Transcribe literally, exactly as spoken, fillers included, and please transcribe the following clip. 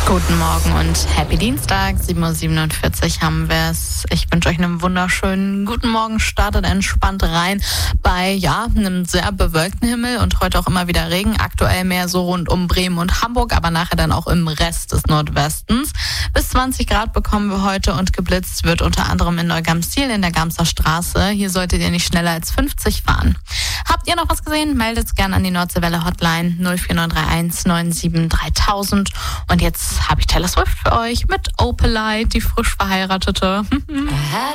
Guten Morgen und Happy Dienstag, sieben Uhr siebenundvierzig haben wir es. Ich wünsche euch einen wunderschönen guten Morgen, startet entspannt rein bei, ja, einem sehr bewölkten Himmel und heute auch immer wieder Regen, aktuell mehr so rund um Bremen und Hamburg, aber nachher dann auch im Rest des Nordwestens. Bis zwanzig Grad bekommen wir heute und geblitzt wird unter anderem in Neugamstil in der Gamser Straße. Hier solltet ihr nicht schneller als fünfzig fahren. Habt ihr noch was gesehen? Meldet gerne an die Nordseewelle Hotline null vier neun drei eins neun sieben dreitausend. Und jetzt habe ich Taylor Swift für euch mit Opalite, die frisch verheiratete.